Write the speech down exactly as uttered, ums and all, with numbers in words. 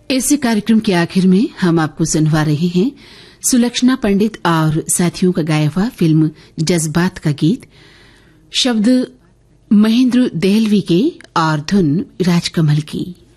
इस कार्यक्रम के आखिर में हम आपको सुनवा रहे हैं सुलक्षणा पंडित और साथियों का गाया हुआ फिल्म जज्बात का गीत, शब्द महेंद्र देहलवी के और धुन राजकमल की।